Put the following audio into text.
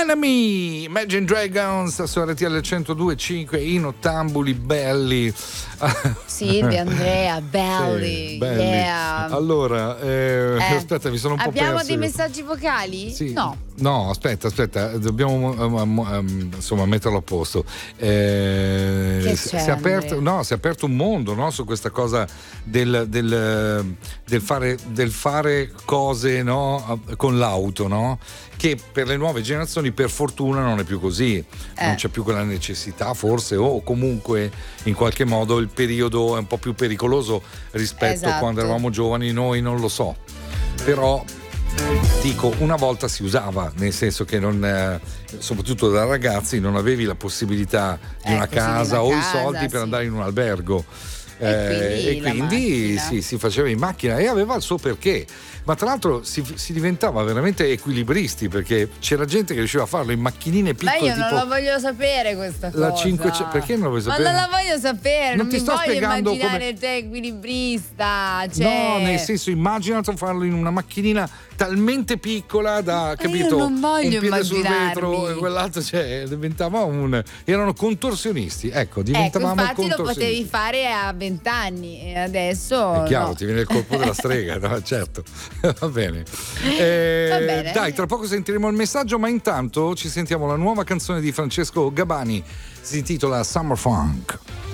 Enemy, Imagine Dragons su RTL 102.5 in ottambuli belli. Silvia, Andrea, belli, sì, belli. Yeah. Allora, aspetta, mi sono un po' perso. Abbiamo dei messaggi vocali? Sì. No, aspetta, dobbiamo insomma metterlo a posto. Si è aperto un mondo, no, su questa cosa del fare cose, no, con l'auto, no? Che per le nuove generazioni per fortuna non è più così, non c'è più quella necessità forse, o comunque in qualche modo il periodo è un po' più pericoloso rispetto a quando eravamo giovani, noi non lo so, però dico, una volta si usava, nel senso che non, soprattutto da ragazzi, non avevi la possibilità di una casa o i soldi per andare in un albergo. E quindi si faceva in macchina e aveva il suo perché, ma tra l'altro si diventava veramente equilibristi, perché c'era gente che riusciva a farlo in macchinine piccole. Ma io non la voglio sapere questa cosa. La 500, perché non la vuoi sapere? Ma non la voglio sapere, non ti mi sto voglio spiegando immaginare te equilibrista, cioè... No, nel senso, immaginato farlo in una macchinina talmente piccola da, capito? Io non voglio un piede sul vetro e immaginarmi. quell'altro, diventava erano contorsionisti, diventavamo infatti contorsionisti. lo potevi fare a 20 anni e adesso è chiaro, no. ti viene il colpo della strega, no? Certo. Va bene. Va bene. Dai, tra poco sentiremo il messaggio, ma intanto ci sentiamo la nuova canzone di Francesco Gabani, si intitola Summer Funk.